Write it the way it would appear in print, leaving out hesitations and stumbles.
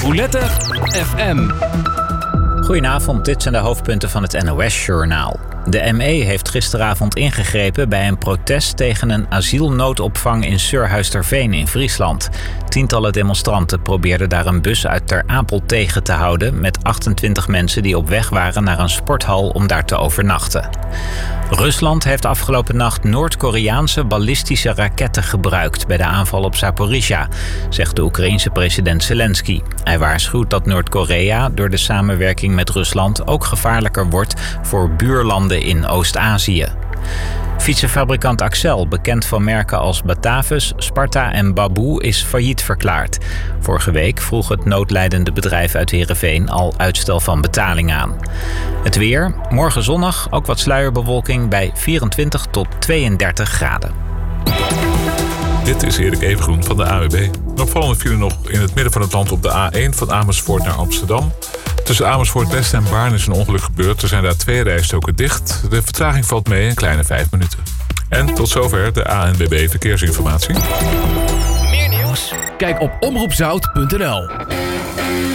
Roulette FM. Goedenavond, dit zijn de hoofdpunten van het NOS-journaal. De ME heeft gisteravond ingegrepen bij een protest tegen een asielnoodopvang in Surhuisterveen in Friesland. Tientallen demonstranten probeerden daar een bus uit Ter Apel tegen te houden met 28 mensen die op weg waren naar een sporthal om daar te overnachten. Rusland heeft afgelopen nacht Noord-Koreaanse ballistische raketten gebruikt bij de aanval op Zaporizhzhia, zegt de Oekraïense president Zelensky. Hij waarschuwt dat Noord-Korea door de samenwerking met Rusland ook gevaarlijker wordt voor buurlanden in Oost-Azië. Fietsenfabrikant Axel, bekend van merken als Batavus, Sparta en Baboe, is failliet verklaard. Vorige week vroeg het noodlijdende bedrijf uit Heerenveen al uitstel van betaling aan. Het weer, morgen zonnig, ook wat sluierbewolking bij 24 tot 32 graden. Dit is Erik Evengroen van de AWB. Een opvallende file nog in het midden van het land op de A1 van Amersfoort naar Amsterdam. Tussen Amersfoort West en Baarn is een ongeluk gebeurd. Er zijn daar 2 rijstroken dicht. De vertraging valt mee een kleine 5 minuten. En tot zover de ANWB Verkeersinformatie. Meer nieuws? Kijk op omroepzout.nl.